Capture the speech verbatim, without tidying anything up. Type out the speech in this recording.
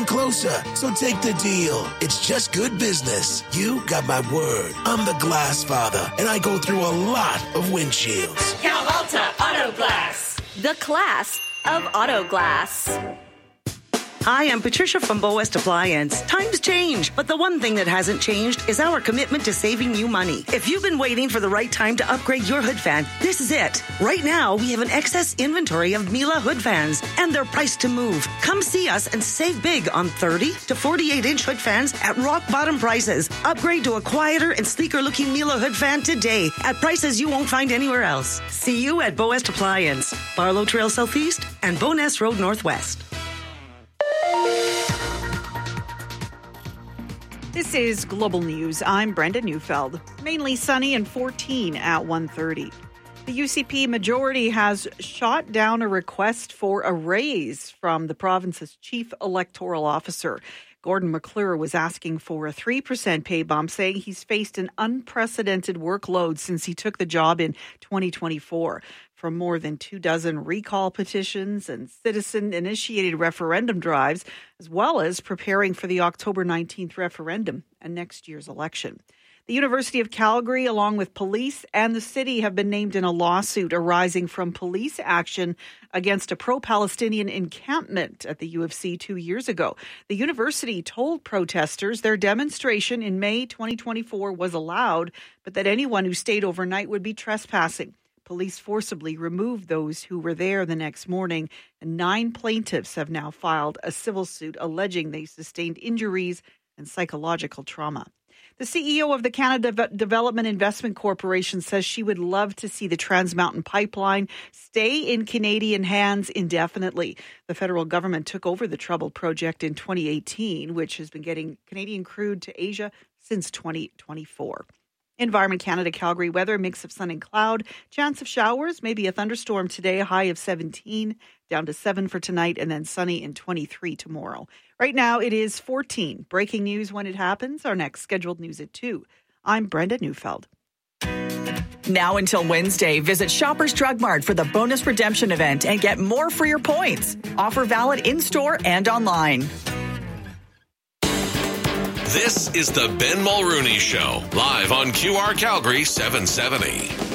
closer, so take the deal. It's just good business. You got my word. I'm the Glass Father, and I go through a lot of windshields. Cal-Alta Auto Glass. The class of auto glass. Hi, I'm Patricia from Bow West Appliance. Times change, but the one thing that hasn't changed is our commitment to saving you money. If you've been waiting for the right time to upgrade your hood fan, this is it. Right now, we have an excess inventory of Miele hood fans, and they're priced to move. Come see us and save big on thirty to forty-eight inch hood fans at rock bottom prices. Upgrade to a quieter and sleeker looking Miele hood fan today at prices you won't find anywhere else. See you at Bow West Appliance, Barlow Trail Southeast and Boness Road Northwest. This is Global News. I'm Brenda Neufeld. Mainly sunny and fourteen at one thirty. The U C P majority has shot down a request for a raise from the province's chief electoral officer. Gordon McClure was asking for a three percent pay bump, saying he's faced an unprecedented workload since he took the job in twenty twenty-four. From more than two dozen recall petitions and citizen-initiated referendum drives, as well as preparing for the October nineteenth referendum and next year's election. The University of Calgary, along with police and the city, have been named in a lawsuit arising from police action against a pro-Palestinian encampment at the U of C two years ago. The university told protesters their demonstration in May twenty twenty-four was allowed, but that anyone who stayed overnight would be trespassing. Police forcibly removed those who were there the next morning, and nine plaintiffs have now filed a civil suit alleging they sustained injuries and psychological trauma. The C E O of the Canada Development Investment Corporation says she would love to see the Trans Mountain Pipeline stay in Canadian hands indefinitely. The federal government took over the troubled project in twenty eighteen, which has been getting Canadian crude to Asia since twenty twenty-four. Environment Canada Calgary weather, mix of sun and cloud, chance of showers, maybe a thunderstorm today, a high of seventeen, down to seven for tonight, and then sunny and twenty-three tomorrow. Right now it is fourteen. Breaking news when it happens. Our next scheduled news at two. I'm Brenda Neufeld. Now until Wednesday, visit Shoppers Drug Mart for the bonus redemption event and get more for your points. Offer valid in-store and online. This is the Ben Mulrooney Show, live on Q R Calgary seven seventy.